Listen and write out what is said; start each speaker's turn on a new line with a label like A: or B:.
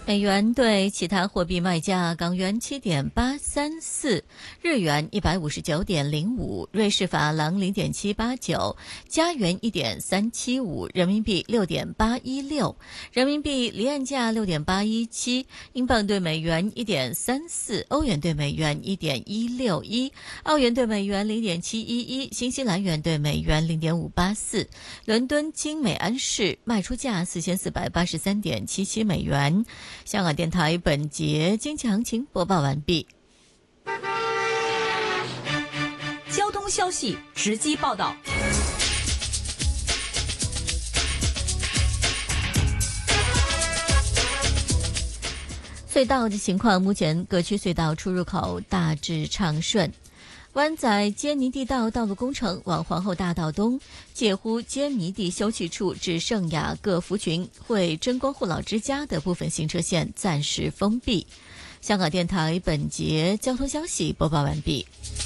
A: 美元对其他货币卖价：港元7.834，日元159.05，瑞士法郎0.789，加元1.375，人民币6.816，人民币离岸价6.817，英镑对美元1.34，欧元对美元1.161，澳元对美元0.711，新西兰元对美元0.584。伦敦金美安市卖出价4483.77美元。香港电台本节经济行情播报完毕。
B: 交通消息直击报道。
A: 隧道的情况，目前各区隧道出入口大致畅顺。湾仔坚尼地道道路工程往皇后大道东介乎坚尼地休憩处至圣雅各福群会真光护老之家的部分行车线暂时封闭。香港电台本节交通消息播报完毕。